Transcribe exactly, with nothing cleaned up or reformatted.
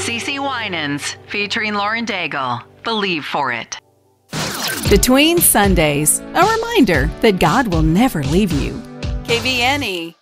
CeCe Winans, featuring Lauren Daigle. Believe for it. Between Sundays, a reminder that God will never leave you. K V N E